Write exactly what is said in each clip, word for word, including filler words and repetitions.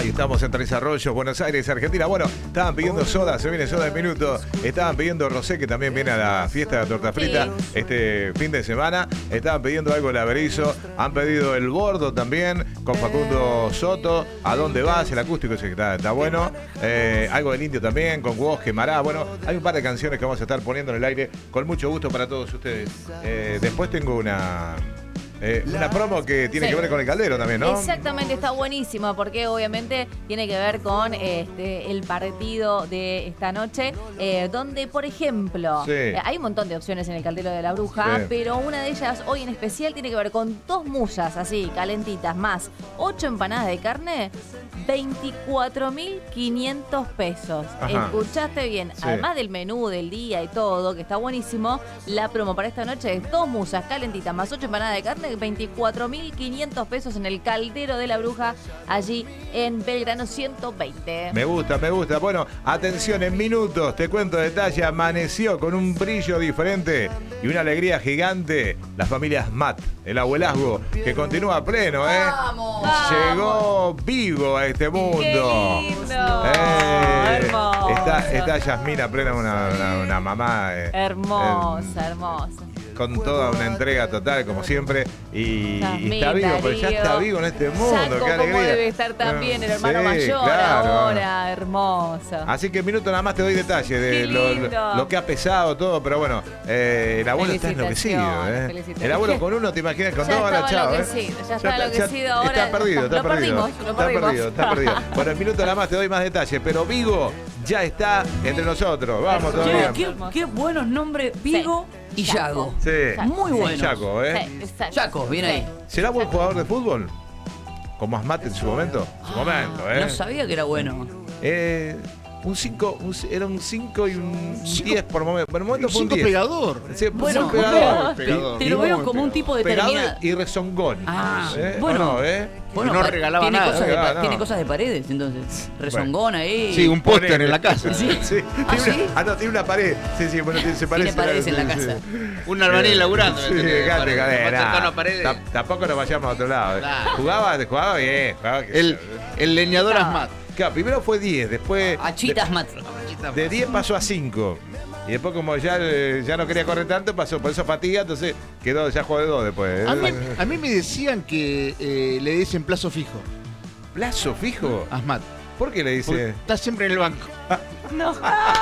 Estamos en Tres Arroyos, Buenos Aires, Argentina. Bueno, estaban pidiendo soda, se viene soda de minuto. Estaban pidiendo rosé, que también viene a la fiesta de la torta frita sí. este fin de semana. Estaban pidiendo algo el Averizo. Han pedido el Bordo también, con Facundo Soto. ¿A dónde vas? El acústico ese que está, está bueno. Eh, algo del Indio también, con Woz, Quemará. Bueno, hay un par de canciones que vamos a estar poniendo en el aire con mucho gusto para todos ustedes. Eh, después tengo una... Eh, una promo que tiene sí. que ver con el caldero también, ¿no? Exactamente, está buenísima porque obviamente tiene que ver con este el partido de esta noche, eh, donde, por ejemplo, sí. eh, hay un montón de opciones en el caldero de la Bruja, sí. pero una de ellas hoy en especial tiene que ver con dos mullas así, calentitas, más ocho empanadas de carne, veinticuatro mil quinientos pesos. Ajá. Escuchaste bien, sí. además del menú del día y todo, que está buenísimo, la promo para esta noche es dos mullas calentitas más ocho empanadas de carne, veinticuatro mil quinientos pesos en el caldero de la Bruja, allí en Belgrano ciento veinte. Me gusta, me gusta. Bueno, atención, en minutos te cuento detalle. Amaneció con un brillo diferente y una alegría gigante las familias Matt, el abuelazgo que continúa a pleno, ¿eh? ¡Vamos! Llegó vivo a este mundo. ¡Qué lindo! Eh, Hermoso. Está, está Yasmina plena, una, una, una mamá. Eh, hermosa, eh, hermosa. Con toda una entrega total, como siempre. Y, Yasmina, y está vivo, pero ya está vivo en este mundo. Jaco, qué alegría. debe estar también el hermano sí, mayor claro. ahora, hermoso. Así que en minuto nada más te doy detalle de lo, lo, lo que ha pesado todo, pero bueno, eh, el abuelo está enloquecido. ¿eh? El abuelo con uno, te imaginas, con dos, ahora chao. ¿eh? Ya está enloquecido ya, ahora. Está perdido, está lo perdido. Perdimos, lo está perdimos. perdido, está perdido. Bueno, en minuto nada más te doy más detalle, pero Vigo ya está entre nosotros. Vamos todavía. Qué, qué buenos nombres, Vigo sí. y Yago. Sí. Muy bueno. Yaco, ¿eh? Sí, Yaco, bien ahí. ¿Será buen jugador de fútbol? Como Asmat en su momento. En su momento, ¿eh? No sabía que era bueno. Eh... Un cinco, era un cinco y un diez por momento. Por el momento fue un diez. Pegador. Sí, bueno, un pegador. pegador. Te, te lo veo como un tipo determinado. Y rezongón. Ah, ¿eh? bueno. No, ¿eh? Bueno, no regalaba tiene nada. Cosas no regalaba de, nada. Tiene cosas de paredes, entonces. Rezongón bueno. ahí. Sí, un póster en la casa. Sí. sí. ¿Ah, tiene sí? Una, ah, no, tiene una pared. Sí, sí, bueno, se parece. Tiene paredes en la sí, casa. Sí. Un albañil laburando. Sí, fíjate, cadena. Paredes. Tampoco nos vayamos a otro lado. Claro. Jugaba, jugaba bien. Jugaba que El, el leñador Ah. Asmat. Claro, primero fue diez, después. Achitas de, Mat. De diez pasó a cinco. Y después, como ya, ya no quería correr tanto, pasó por eso fatiga, entonces quedó, ya jugó de dos después. A mí, a mí me decían que eh, le dicen plazo fijo. ¿Plazo fijo? Asmat. ¿Por qué le dice? Porque está siempre en el banco. No.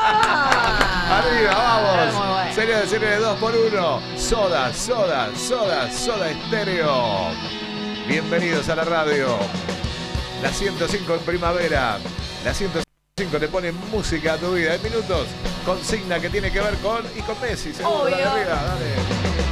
Arriba, vamos. Muy bueno. Serie de serie de dos por uno. Soda, soda, soda, soda estéreo. Bienvenidos a la radio. La ciento cinco en primavera. La ciento cinco te pone música a tu vida. En minutos, consigna que tiene que ver con y con Messi. Seguro, Obvio. dale arriba, dale.